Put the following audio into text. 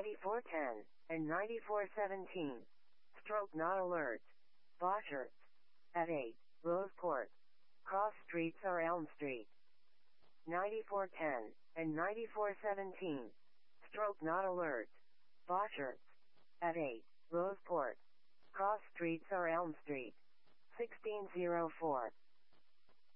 9410 and 9417. Stroke not alert. Boschertz. At 8, Roseport. Cross streets are Elm Street. 9410 and 9417. Stroke not alert. Boschertz. At 8, Roseport. Cross streets are Elm Street. 1604.